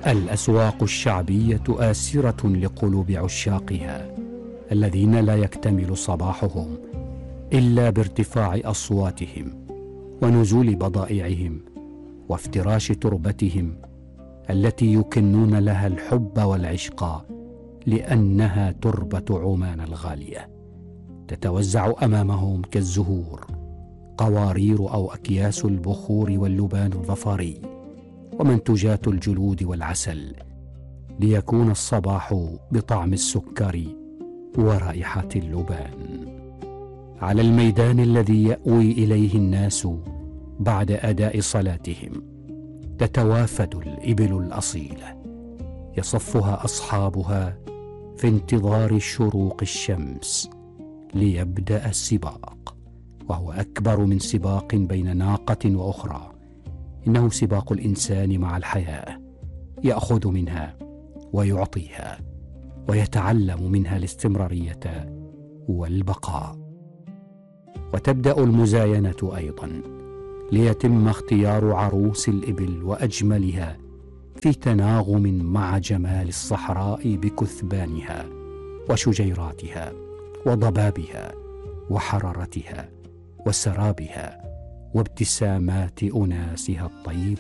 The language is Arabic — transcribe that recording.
الأسواق الشعبية آسرة لقلوب عشاقها، الذين لا يكتمل صباحهم إلا بارتفاع أصواتهم ونزول بضائعهم وافتراش تربتهم التي يكنون لها الحب والعشق، لأنها تربة عمان الغالية تتوزع أمامهم كالزهور قوارير أو أكياس البخور واللبان الظفري ومنتوجات الجلود والعسل، ليكون الصباح بطعم السكر ورائحة اللبان. على الميدان الذي يأوي إليه الناس بعد أداء صلاتهم تتوافد الإبل الأصيلة، يصفها أصحابها في انتظار شروق الشمس ليبدأ السباق، وهو أكبر من سباق بين ناقة وأخرى، إنه سباق الإنسان مع الحياة، يأخذ منها ويعطيها ويتعلم منها الاستمرارية والبقاء. وتبدأ المزاينة أيضا ليتم اختيار عروس الإبل وأجملها في تناغم مع جمال الصحراء بكثبانها وشجيراتها وضبابها وحرارتها وسرابها وابتسامات أناسها الطيبة.